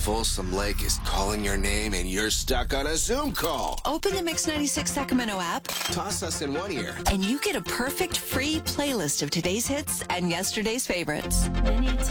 Folsom Lake is calling your name and you're stuck on a Zoom call. Open the Mix 96 Sacramento app, Toss us in one ear. and you get a perfect free playlist of today's hits and yesterday's favorites. Anytime